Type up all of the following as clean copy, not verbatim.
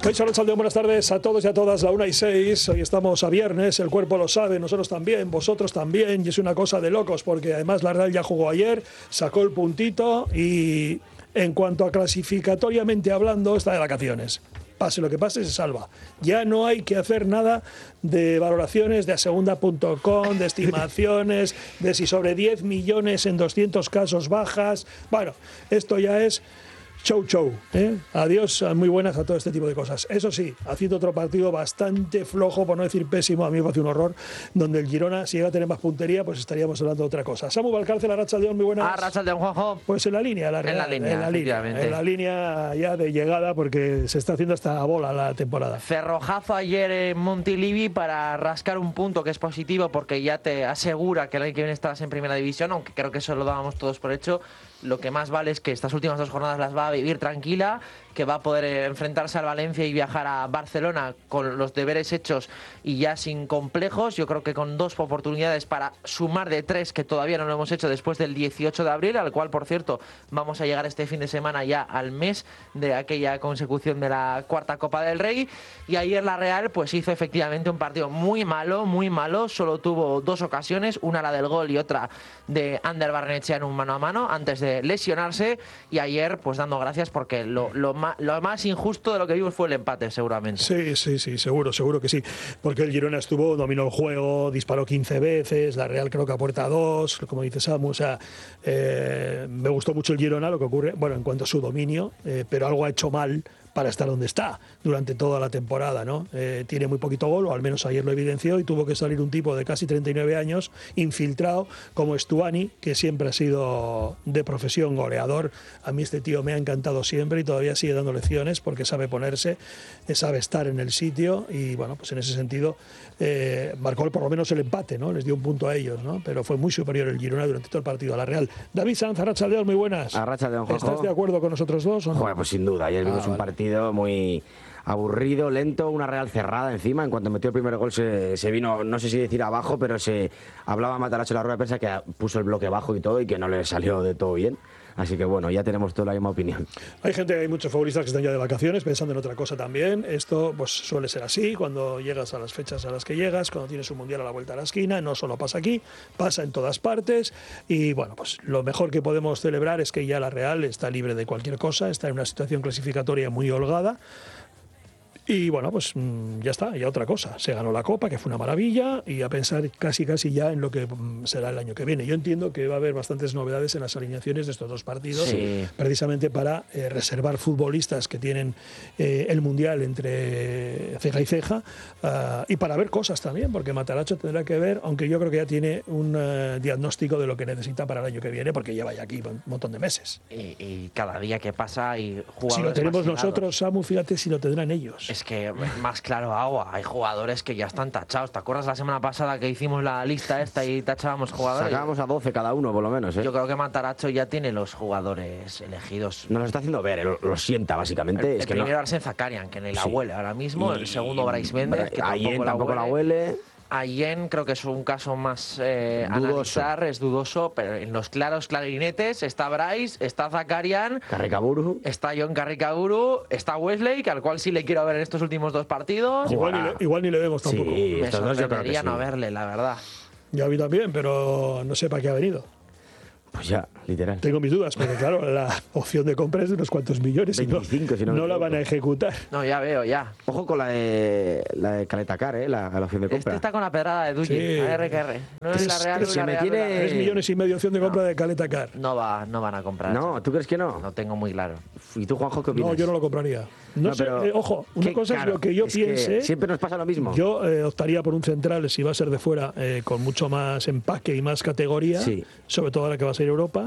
Kaixo Arratsaldeon, buenas tardes a todos y a todas, la 1:06. Hoy estamos a viernes, el cuerpo lo sabe, nosotros también, vosotros también, y es una cosa de locos, porque además la Real ya jugó ayer, sacó el puntito y en cuanto a clasificatoriamente hablando, está de vacaciones. Pase lo que pase, se salva. Ya no hay que hacer nada de valoraciones de asegunda.com, de estimaciones, de si sobre 10 millones en 200 casos bajas. Bueno, esto ya es show, ¿eh? Adiós, muy buenas a todo este tipo de cosas. Eso sí, haciendo otro partido bastante flojo, por no decir pésimo, a mí me parece un horror, donde el Girona, si llega a tener más puntería, pues estaríamos hablando de otra cosa. Samu Valcárcel, Arratsaldeon, muy buenas. Arratsaldeon, Juanjo. Pues en la línea, en la línea ya de llegada, porque se está haciendo hasta bola la temporada. Cerrojazo ayer en Montilivi para rascar un punto que es positivo, porque ya te asegura que el año que viene estarás en primera división, aunque creo que eso lo dábamos todos por hecho. Lo que más vale es que estas últimas 2 jornadas las va a vivir tranquila, que va a poder enfrentarse al Valencia y viajar a Barcelona con los deberes hechos y ya sin complejos. Yo creo que con 2 oportunidades para sumar de 3 que todavía no lo hemos hecho después del 18 de abril, al cual, por cierto, vamos a llegar este fin de semana ya al mes de aquella consecución de la 4ª Copa del Rey. Y ayer la Real pues hizo efectivamente un partido muy malo, solo tuvo 2 ocasiones, una la del gol y otra de Ander Barrenetxea en un mano a mano antes de lesionarse, y ayer pues dando gracias porque lo más injusto de lo que vimos fue el empate, seguramente. Sí, seguro que sí, porque el Girona dominó el juego, disparó 15 veces, la Real creo que a puerta 2, como dice Samu, o sea, me gustó mucho el Girona, lo que ocurre, bueno, en cuanto a su dominio, pero algo ha hecho mal para estar donde está durante toda la temporada, ¿no? Tiene muy poquito gol, o al menos ayer lo evidenció, y tuvo que salir un tipo de casi 39 años, infiltrado, como Stuani, que siempre ha sido de profesión goleador. A mí este tío me ha encantado siempre y todavía sigue dando lecciones porque sabe ponerse, sabe estar en el sitio, y bueno, pues en ese sentido marcó por lo menos el empate, ¿no? Les dio un punto a ellos, ¿no? Pero fue muy superior el Girona durante todo el partido a la Real. David Sanz, Arratsaldeon, muy buenas. Arratsaldeon, Juanjo. ¿Estás de acuerdo con nosotros dos o no? Joder, pues sin duda, ayer vimos un partido muy aburrido, lento, una Real cerrada encima. En cuanto metió el primer gol se vino, no sé si decir abajo, pero se hablaba Matarazzo en la rueda de prensa que puso el bloque bajo y todo, y que no le salió de todo bien. Así que bueno, ya tenemos toda la misma opinión. Hay muchos futbolistas que están ya de vacaciones pensando en otra cosa también. Esto pues suele ser así cuando llegas a las fechas a las que llegas, cuando tienes un mundial a la vuelta de la esquina. No solo pasa aquí, pasa en todas partes. Y bueno, pues lo mejor que podemos celebrar es que ya la Real está libre de cualquier cosa, está en una situación clasificatoria muy holgada. Y bueno, pues ya está, ya otra cosa. Se ganó la Copa, que fue una maravilla, y a pensar casi ya en lo que será el año que viene. Yo entiendo que va a haber bastantes novedades en las alineaciones de estos 2 partidos, sí, precisamente para reservar futbolistas que tienen el Mundial entre ceja y ceja, y para ver cosas también, porque Matarazzo tendrá que ver, aunque yo creo que ya tiene un diagnóstico de lo que necesita para el año que viene, porque lleva ya aquí un montón de meses. Y cada día que pasa hay jugadores. Si lo tenemos nosotros, Samu, fíjate si lo tendrán ellos. Es que más claro agua, hay jugadores que ya están tachados. ¿Te acuerdas la semana pasada que hicimos la lista esta y tachábamos jugadores? Sacábamos a 12 cada uno, por lo menos, ¿eh? Yo creo que Matarazzo ya tiene los jugadores elegidos. Nos lo está haciendo ver, lo sienta básicamente. El primero Arsène Zakarian, que ni la huele ahora mismo. El segundo Brais Méndez, que tampoco la huele. Allen creo que es un caso más analizar, es dudoso, pero en los claros clarinetes está Brais, está Zakarian, Carricaburu, está John Carricaburu, está Wesley, que al cual sí le quiero ver en estos últimos 2 partidos. Igual ni le vemos tampoco. Sí, me sorprendería no verle, la verdad. Yo a mí también, pero no sé para qué ha venido. Pues ya, literal. Tengo mis dudas, porque claro, la opción de compra es de unos cuantos millones 25, y no la van a ejecutar. No, ya veo, ya. Ojo con la de Caleta Car, la opción de compra. Este está con la pedrada de Duji, sí. RQR. No es la Real, si me tiene 3,5 millones opción de compra de Caleta Car. No van a comprar. No, ¿tú crees que no? No tengo muy claro. ¿Y tú, Juanjo, qué opinas? No, yo no lo compraría. No sé, pero ojo, una cosa es lo que yo piense. Siempre nos pasa lo mismo. Yo optaría por un central, si va a ser de fuera, con mucho más empaque y más categoría, sí, sobre todo ahora que va a ser Europa.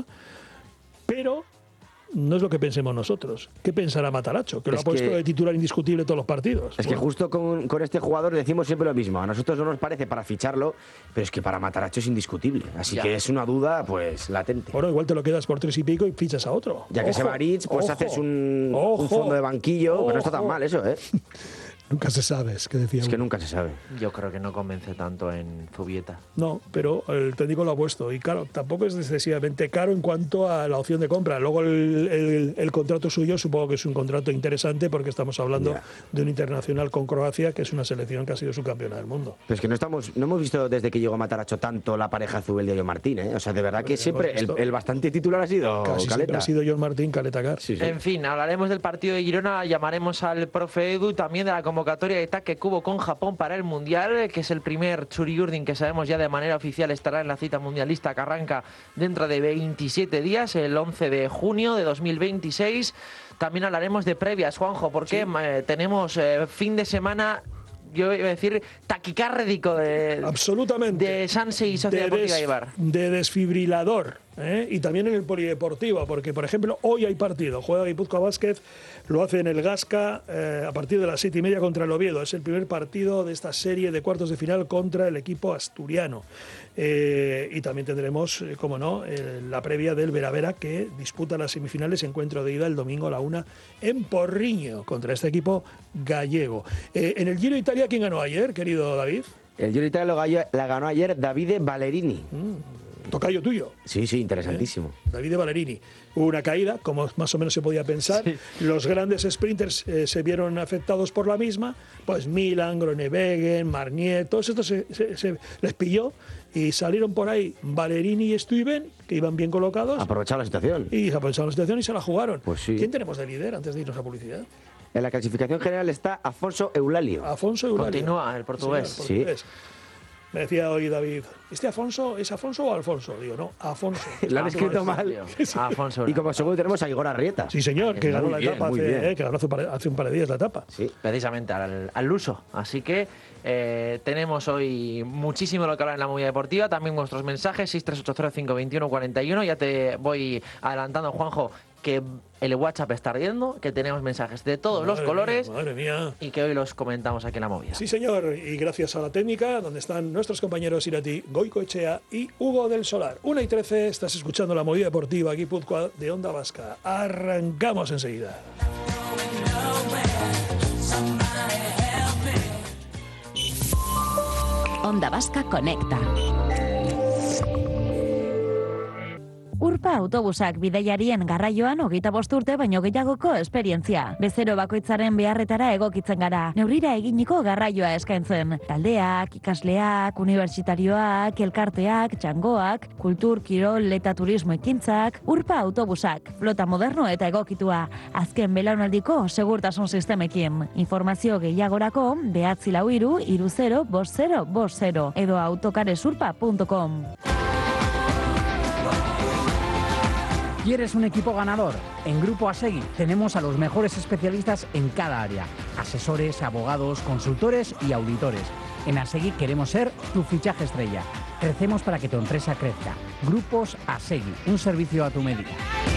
Pero no es lo que pensemos nosotros. ¿Qué pensará Matarazzo? Que lo ha puesto de titular indiscutible todos los partidos. Es que justo con este jugador decimos siempre lo mismo. A nosotros no nos parece para ficharlo, pero es que para Matarazzo es indiscutible. Así que es una duda, pues, latente. Bueno, igual te lo quedas por 3 y pico y fichas a otro. Ya que se va Aritz, pues haces un fondo de banquillo. Pues no está tan mal eso, ¿eh? Nunca se sabe, es que decía. Es que nunca se sabe. Yo creo que no convence tanto en Zubieta. No, pero el técnico lo ha puesto. Y claro, tampoco es excesivamente caro en cuanto a la opción de compra. Luego el contrato suyo supongo que es un contrato interesante porque estamos hablando de un internacional con Croacia, que es una selección que ha sido subcampeona del mundo. Pero es que no hemos visto desde que llegó Matarazzo tanto la pareja Zubeldia y John Martín, ¿eh? O sea, de verdad que siempre el bastante titular ha sido casi Caleta. Ha sido John Martín, Caleta Car. Sí. En fin, hablaremos del partido de Girona, llamaremos al profe Edu, también de la convocatoria de Take Kubo con Japón para el Mundial, que es el primer Txuri Urdin que sabemos ya de manera oficial estará en la cita mundialista que arranca dentro de 27 días, el 11 de junio de 2026. También hablaremos de previas, Juanjo, porque tenemos fin de semana, yo iba a decir, taquicárdico absolutamente de Sanse y Sociedad Deportiva Eibar. De desfibrilador. Y también en el polideportivo, porque por ejemplo hoy hay partido, juega Guipúzcoa Basket, lo hace en el Gasca a partir de las 7:30 contra el Oviedo. Es el primer partido de esta serie de cuartos de final contra el equipo asturiano. Y también tendremos, como no, la previa del Veravera, que disputa las semifinales, encuentro de ida el domingo a la 1 en Porriño contra este equipo gallego. En el Giro de Italia, ¿quién ganó ayer, querido David? El Giro de Italia la ganó ayer Davide Ballerini. Tocayo tuyo. Sí, interesantísimo. Davide Ballerini. Hubo una caída, como más o menos se podía pensar. Sí. Los grandes sprinters se vieron afectados por la misma. Pues Milan, Groenewegen, Marnier, todos estos se les pilló y salieron por ahí Ballerini y Stuyven, que iban bien colocados. Aprovecharon la situación. Y aprovecharon la situación y se la jugaron. Pues sí. ¿Quién tenemos de líder antes de irnos a publicidad? En la clasificación general está Afonso Eulalio. Afonso Eulalio. Continúa el portugués. Sí, el portugués. Me decía hoy David, ¿este Afonso es Afonso o Alfonso? Digo, no, Afonso. Lo han escrito mal. Afonso. Y como segundo tenemos a Igor Arrieta. Sí, señor, que ganó la etapa que ganó hace un par de días la etapa. Sí, precisamente al Luso. Así que tenemos hoy muchísimo lo que hablar en la movida deportiva. También vuestros mensajes, 638052141. Ya te voy adelantando, Juanjo, que el WhatsApp está ardiendo, que tenemos mensajes de todos los colores. Madre mía. Y que hoy los comentamos aquí en la movida. Sí, señor, y gracias a la técnica, donde están nuestros compañeros Irati Goicoechea y Hugo del Solar. 1:13, estás escuchando la movida deportiva Guipúzcoa de Onda Vasca. Arrancamos enseguida. Onda Vasca Conecta. Urpa autobusak bidaiarien garraioan 25 urte baino gehiagoko esperientzia. Bezero bakoitzaren beharretara egokitzen gara. Neurrira eginiko garraioa eskaintzen. Taldeak, ikasleak, unibertsitarioak, elkarteak, txangoak, kultur, kirol eta turismo ekintzak, Urpa autobusak. Flota moderno eta egokitua. Azken belaunaldiko segurtasun sistemekin. Informazio gehiagorako 943 305050 edo autocaresurpa.com. ¿Quieres un equipo ganador? En Grupo Asegui tenemos a los mejores especialistas en cada área. Asesores, abogados, consultores y auditores. En Asegui queremos ser tu fichaje estrella. Crecemos para que tu empresa crezca. Grupos Asegui, un servicio a tu medida.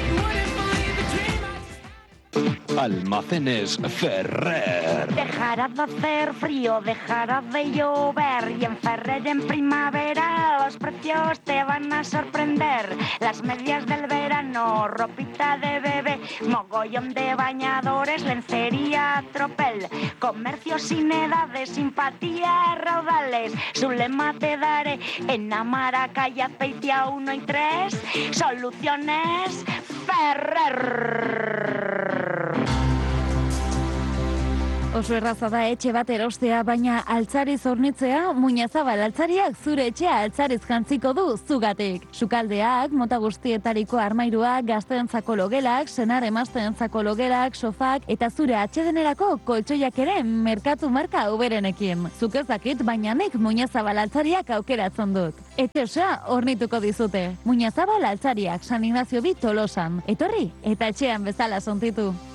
Almacenes Ferrer. Dejará de hacer frío, dejará de llover y en Ferrer en primavera los precios te van a sorprender. Las medias del verano, ropita de bebé, mogollón de bañadores, lencería, tropel, comercio sin edades, simpatía, raudales. Su lema te daré en Amara, calle Azpeitia 1 y 3. Soluciones Ferrer. Oso erraza da etxe bat erostea, baina altzariz hornitzea, Muñazabal altzariak zure etxea altzariz jantziko du zugatik. Sukaldeak, mota guztietariko armairuak, gazteentzako logelak, senar emazteentzako logelak, sofak eta zure atsedenerako koltsoiak ere merkatu marka uberenekin. Zuk ez dakit, baina nik Muñazabal altzariak aukeratzen dut. Etxe osoa hornituko dizute. Muñazabal altzariak, San Ignacio bi Tolosan. Etorri eta etxean bezala sontitu.